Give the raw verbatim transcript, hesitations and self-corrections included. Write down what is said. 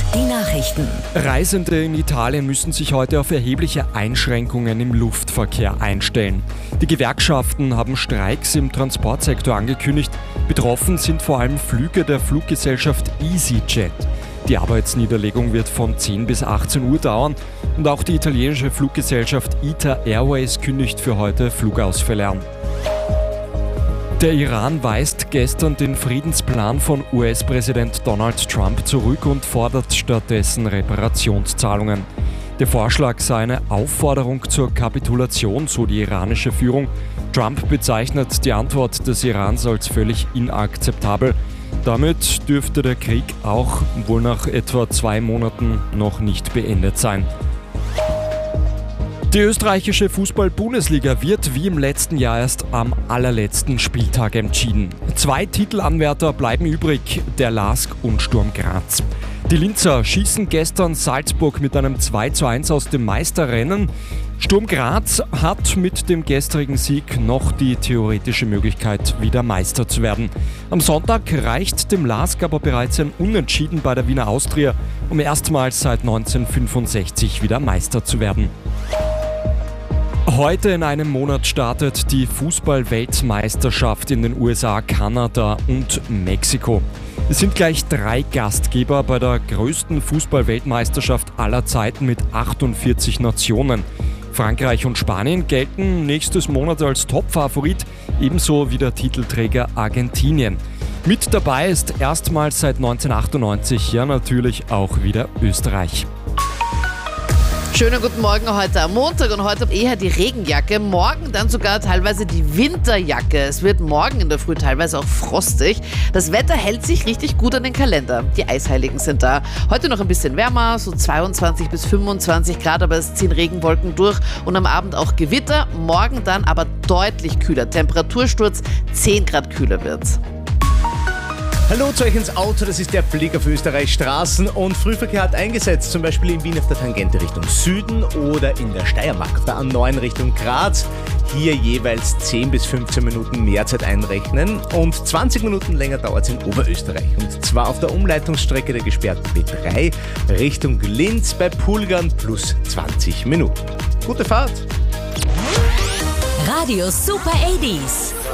Die Nachrichten. Reisende in Italien müssen sich heute auf erhebliche Einschränkungen im Luftverkehr einstellen. Die Gewerkschaften haben Streiks im Transportsektor angekündigt. Betroffen sind vor allem Flüge der Fluggesellschaft EasyJet. Die Arbeitsniederlegung wird von zehn bis achtzehn Uhr dauern und auch die italienische Fluggesellschaft I T A Airways kündigt für heute Flugausfälle an. Der Iran weist gestern den Friedensplan von U S-Präsident Donald Trump zurück und fordert stattdessen Reparationszahlungen. Der Vorschlag sei eine Aufforderung zur Kapitulation, so die iranische Führung. Trump bezeichnet die Antwort des Irans als völlig inakzeptabel. Damit dürfte der Krieg auch wohl nach etwa zwei Monaten noch nicht beendet sein. Die österreichische Fußball-Bundesliga wird wie im letzten Jahr erst am allerletzten Spieltag entschieden. Zwei Titelanwärter bleiben übrig, der LASK und Sturm Graz. Die Linzer schießen gestern Salzburg mit einem zwei zu eins aus dem Meisterrennen. Sturm Graz hat mit dem gestrigen Sieg noch die theoretische Möglichkeit, wieder Meister zu werden. Am Sonntag reicht dem LASK aber bereits ein Unentschieden bei der Wiener Austria, um erstmals seit neunzehnhundertfünfundsechzig wieder Meister zu werden. Heute in einem Monat startet die Fußball-Weltmeisterschaft in den U S A, Kanada und Mexiko. Es sind gleich drei Gastgeber bei der größten Fußball-Weltmeisterschaft aller Zeiten mit achtundvierzig Nationen. Frankreich und Spanien gelten nächstes Monat als Top-Favorit, ebenso wie der Titelträger Argentinien. Mit dabei ist erstmals seit neunzehnhundertachtundneunzig ja natürlich auch wieder Österreich. Schönen guten Morgen heute am Montag und heute eher die Regenjacke, morgen dann sogar teilweise die Winterjacke. Es wird morgen in der Früh teilweise auch frostig. Das Wetter hält sich richtig gut an den Kalender. Die Eisheiligen sind da. Heute noch ein bisschen wärmer, so zweiundzwanzig bis fünfundzwanzig Grad, aber es ziehen Regenwolken durch und am Abend auch Gewitter. Morgen dann aber deutlich kühler. Temperatursturz, zehn Grad kühler wird's. Hallo zu euch ins Auto, das ist der Blick auf Österreichs Straßen und Frühverkehr hat eingesetzt, zum Beispiel in Wien auf der Tangente Richtung Süden oder in der Steiermark auf der A neun Richtung Graz. Hier jeweils zehn bis fünfzehn Minuten mehr Zeit einrechnen und zwanzig Minuten länger dauert es in Oberösterreich. Und zwar auf der Umleitungsstrecke der gesperrten B drei Richtung Linz bei Pulgern plus zwanzig Minuten. Gute Fahrt! Radio Super achtzig.